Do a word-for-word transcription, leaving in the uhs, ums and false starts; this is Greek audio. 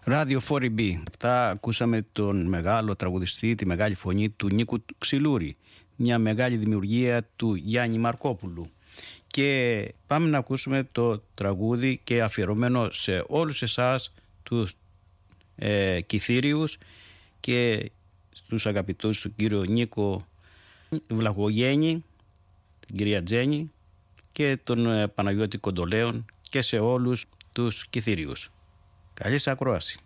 Ράδιο φορ μπι. Αυτά ακούσαμε τον μεγάλο τραγουδιστή, τη μεγάλη φωνή του Νίκου Ξυλούρη. Μια μεγάλη δημιουργία του Γιάννη Μαρκόπουλου. Και πάμε να ακούσουμε το τραγούδι και αφιερωμένο σε όλους εσάς τους ε, Κιθήριους και στους αγαπητούς του κύριο Νίκο Βλαχογέννη, την κυρία Τζένη και τον ε, Παναγιώτη Κοντολέων και σε όλους τους Κιθήριους. Καλή σας ακρόαση.